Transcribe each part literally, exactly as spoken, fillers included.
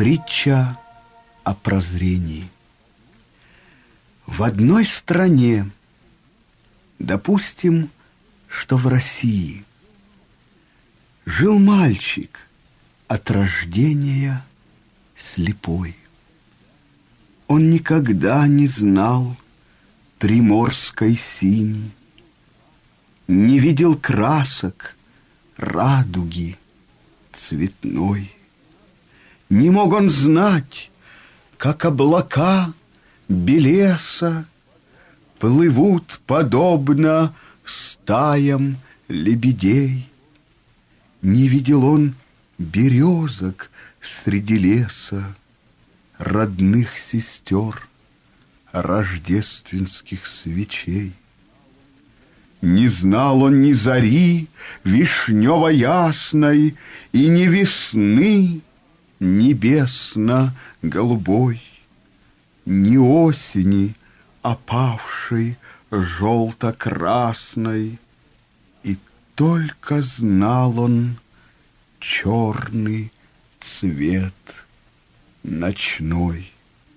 Притча о прозрении. В одной стране, допустим, что в России, жил мальчик от рождения слепой. Он никогда не знал приморской сини, не видел красок радуги цветной. Не мог он знать, как облака белеса плывут подобно стаям лебедей. Не видел он березок среди леса, родных сестер, рождественских свечей. Не знал он ни зари вишнево-ясной и ни весны небесно-голубой, ни осени, опавшей желто-красной, и только знал он черный цвет ночной.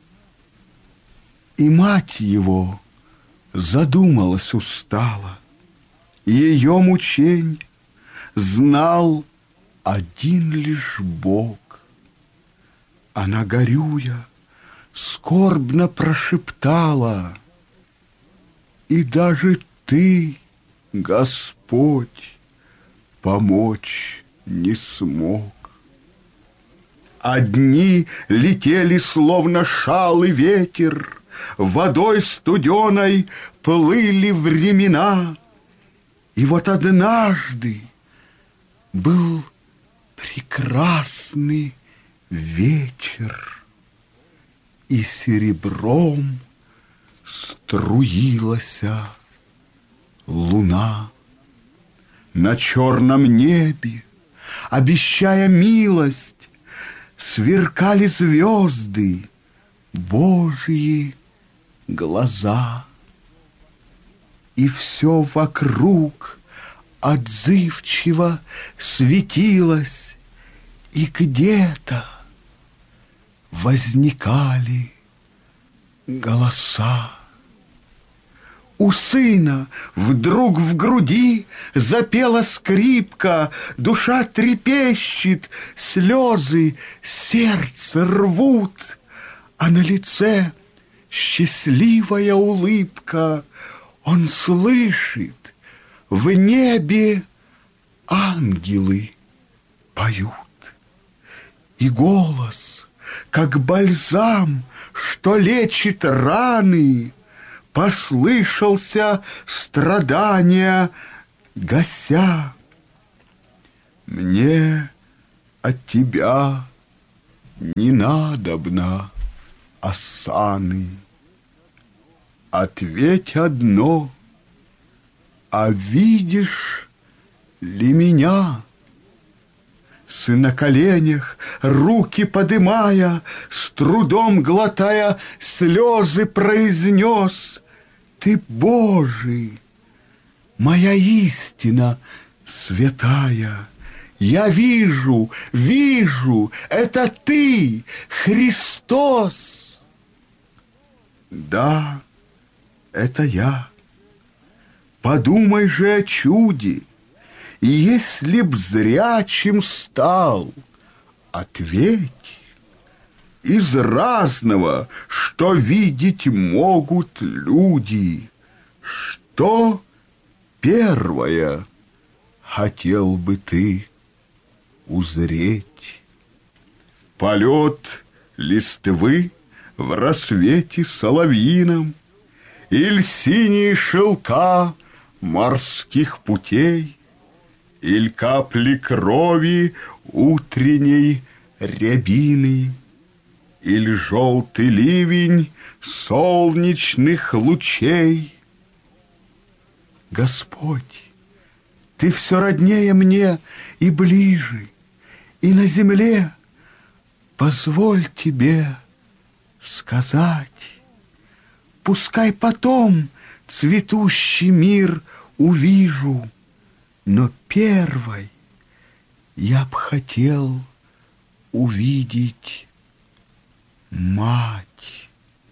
И мать его задумалась устало, ее мучень знал один лишь Бог. Она, горюя, скорбно прошептала: и даже ты, Господь, помочь не смог. А дни летели, словно шал и ветер, водой студеной плыли времена. И вот однажды был прекрасный вечер, и серебром струилась луна. На черном небе, обещая милость, сверкали звезды, Божьи глаза. И все вокруг отзывчиво светилось, и где-то возникали голоса. У сына вдруг в груди запела скрипка, душа трепещет, слезы сердце рвут, а на лице счастливая улыбка. Он слышит, в небе ангелы поют. И голос, как бальзам, что лечит раны, послышался страдания гася. Мне от тебя не надобно осаны. Ответь одно: а видишь ли меня? Сын на коленях, руки подымая, с трудом глотая слезы, произнес: ты Божий, моя истина святая. Я вижу, вижу, это ты, Христос. Да, это я. Подумай же о чуде. И если б зрячим стал, ответь: из разного, что видеть могут люди, что первое хотел бы ты узреть? Полет листвы в рассвете соловьином, иль синие шелка морских путей, иль капли крови утренней рябины, иль желтый ливень солнечных лучей. Господь, ты все роднее мне и ближе, и на земле позволь тебе сказать. Пускай потом цветущий мир увижу, но первой я б хотел увидеть Мать!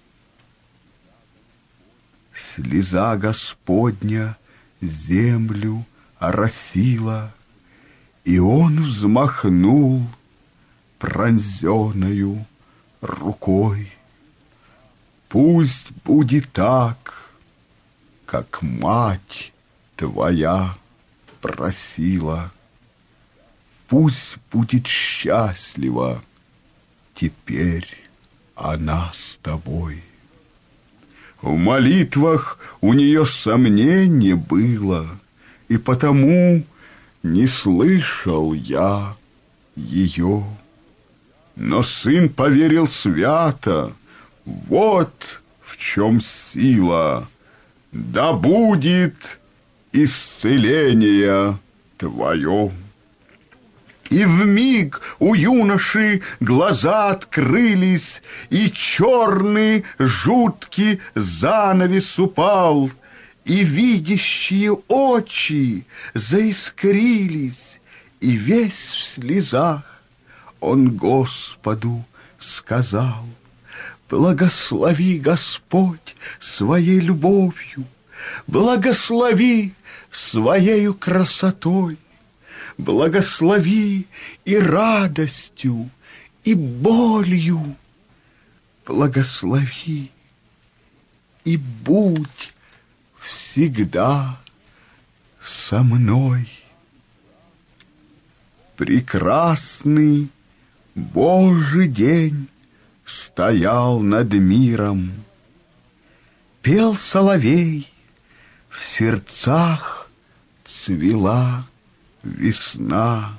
Слеза Господня землю оросила, и он взмахнул пронзеною рукой. Пусть будет так, как мать твоя просила. Пусть будет счастлива теперь она с тобой. В молитвах у нее сомнение было, и потому не слышал я ее. Но сын поверил свято, вот в чем сила. Да будет исцеление твое. И вмиг у юноши глаза открылись, и черный жуткий занавес упал, и видящие очи заискрились, и весь в слезах он Господу сказал: благослови, Господь, своей любовью, благослови своею красотой, благослови и радостью, и болью, благослови и будь всегда со мной. Прекрасный Божий день стоял над миром, пел соловей, в сердцах цвела весна,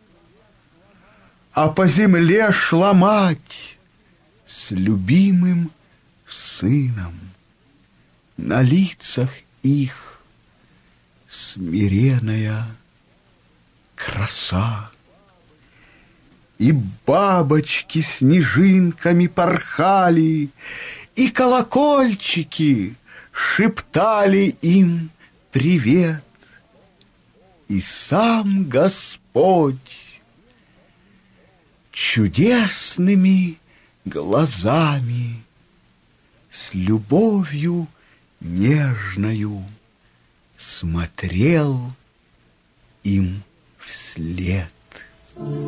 а по земле шла мать с любимым сыном, на лицах их смиренная краса. И бабочки снежинками порхали, и колокольчики шептали им привет. И сам Господь чудесными глазами с любовью нежною смотрел им вслед.